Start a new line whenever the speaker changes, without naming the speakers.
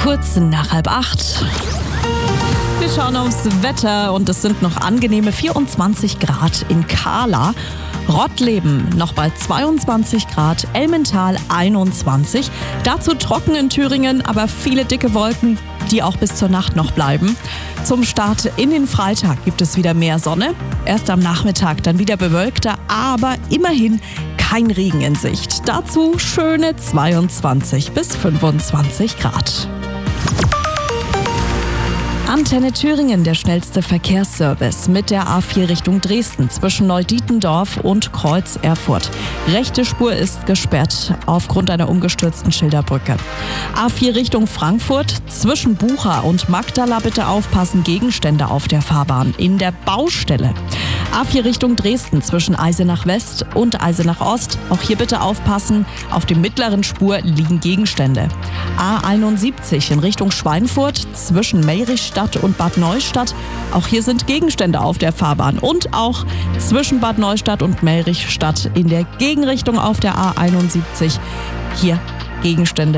Kurz nach 7:30. Wir schauen aufs Wetter und es sind noch angenehme 24 Grad in Kahla. Rottleben noch bei 22 Grad, Elmental 21. Dazu trocken in Thüringen, aber viele dicke Wolken, die auch bis zur Nacht noch bleiben. Zum Start in den Freitag gibt es wieder mehr Sonne. Erst am Nachmittag dann wieder bewölkter, aber immerhin kein Regen in Sicht. Dazu schöne 22 bis 25 Grad. Antenne Thüringen, der schnellste Verkehrsservice mit der A4 Richtung Dresden zwischen Neudietendorf und Kreuz Erfurt. Rechte Spur ist gesperrt aufgrund einer umgestürzten Schilderbrücke. A4 Richtung Frankfurt zwischen Bucha und Magdala bitte aufpassen, Gegenstände auf der Fahrbahn in der Baustelle. A4 Richtung Dresden zwischen Eisenach West und Eisenach Ost. Auch hier bitte aufpassen, auf der mittleren Spur liegen Gegenstände. A71 in Richtung Schweinfurt zwischen Merichstadt und Bad Neustadt. Auch hier sind Gegenstände auf der Fahrbahn. Und auch zwischen Bad Neustadt und Merichstadt in der Gegenrichtung auf der A71. Hier Gegenstände